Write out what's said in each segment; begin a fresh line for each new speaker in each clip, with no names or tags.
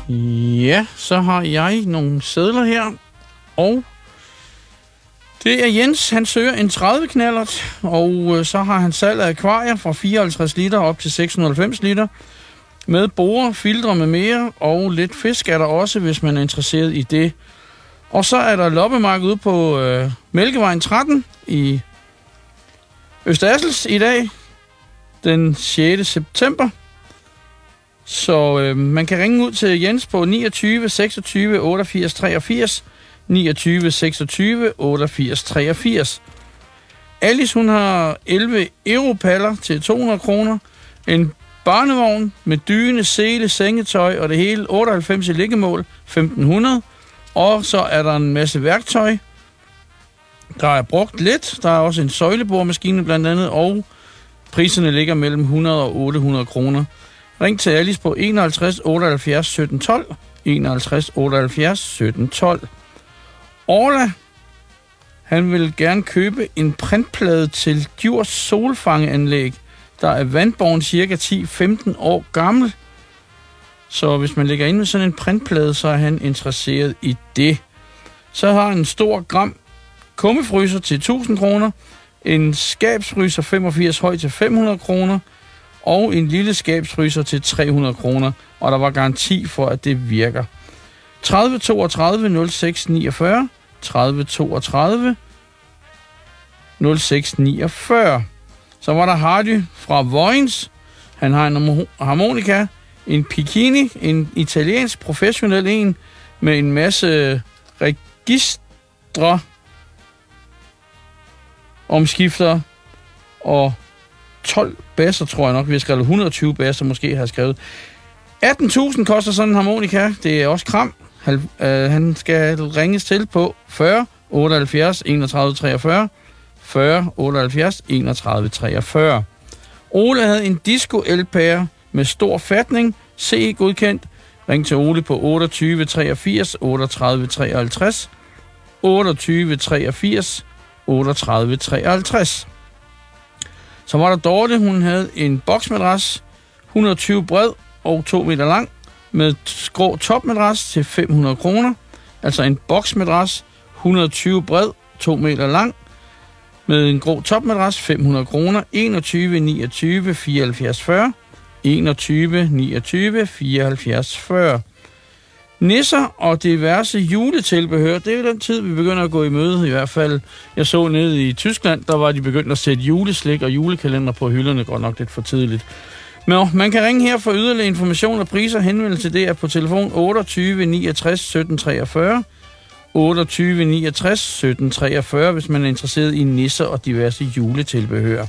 Ja, så har jeg nogle sedler her, og det er Jens, han søger en 30 knallert, og så har han salg af akvarier fra 54 liter op til 690 liter, med borer, filtre med mere, og lidt fisk er der også, hvis man er interesseret i det. Og så er der loppemarked ude på Mælkevejen 13 i Østerassels i dag, den 6. september. Så man kan ringe ud til Jens på 29 26 88 83, 29 26 88 83. Alice, hun har 11 europaller til 200 kroner, en barnevogn med dyne, sele, sengetøj og det hele, 98 i liggemål, 1500. Og så er der en masse værktøj, der er brugt lidt. Der er også en søjleboremaskine blandt andet, og priserne ligger mellem 100 og 800 kroner. Ring til Alice på 51 78 17 12, 51 78 17 12. Orla, han vil gerne købe en printplade til Djurs solfangeanlæg, der er vandborgen cirka 10-15 år gammel. Så hvis man lægger ind med sådan en printplade, så er han interesseret i det. Så har han en stor gram kummefryser til 1000 kroner, en skabsfryser 85 høj til 500 kroner, og en lille skabsfryser til 300 kroner, og der var garanti for, at det virker. 30 32 06 49, 30 32 06 49. Så var der Hardy fra Vojens. Han har en harmonika, en Picchini, en italiensk professionel en, med en masse registre, omskifter og 12 basser, tror jeg nok. Vi har skrevet 120 basser, måske har jeg skrevet. 18.000 koster sådan en harmonika. Det er også kram. Han skal ringes til på 40 78 31 43, 40 78 31 43. Ole havde en disco LP'er med stor fatning, CE-godkendt. Ring til Ole på 28 83 38 53, 28 83 38 53. Så var der Dorte, hun havde en boksmadras, 120 bred og 2 meter lang, med skrå topmadras til 500 kroner. Altså en boksmadras, 120 bred, 2 meter lang, med en grå topmadras, 500 kroner, 21 29 74 40, 21 29 74 40. Nisser og diverse juletilbehør, det er jo den tid, vi begynder at gå i møde i hvert fald. Jeg så nede i Tyskland, der var de begyndt at sætte juleslik og julekalender på hylderne, godt nok lidt for tidligt. Men man kan ringe her for yderligere information og priser. Henvendelse det er på telefon 28 69 17 43, 28 69 17 43, hvis man er interesseret i nisser og diverse juletilbehør.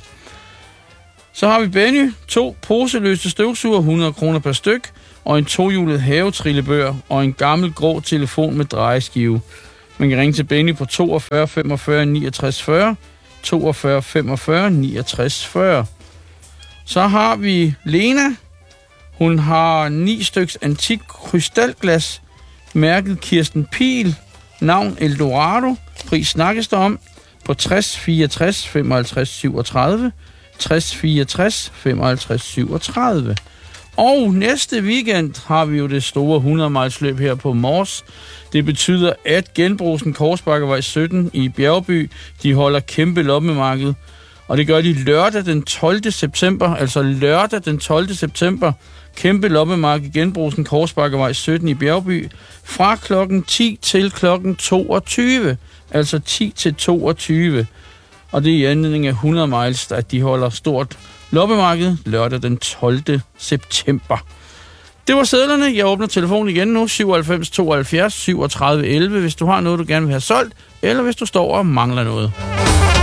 Så har vi Benny, 2 poseløse støvsuger, 100 kroner per styk, og en 2-hjulet havetrillebør, og en gammel grå telefon med drejeskive. Man kan ringe til Benny på 42 45 69 40, 42 45 69 40. Så har vi Lena. Hun har 9 styks antik krystalglas, mærket Kirsten Pihl, navn Eldorado. Pris snakkes der om på 60 64 55 37, 60 64 55 37. Og næste weekend har vi jo det store 100 miles løb her på Mors. Det betyder, at Genbrugsen Korsbakkevej 17 i Bjergby, de holder kæmpe loppemarked. Og det gør de lørdag den 12. september, altså lørdag den 12. september. Kæmpe loppemarked Genbrugsen Korsbakkevej 17 i Bjergby. Fra klokken 10 til klokken 22. Altså 10 til 22. Og det er i anledning af 100 miles, at de holder stort loppemarked lørdag den 12. september. Det var sedlerne. Jeg åbner telefonen igen nu. 97 72 37 11, hvis du har noget, du gerne vil have solgt, eller hvis du står og mangler noget.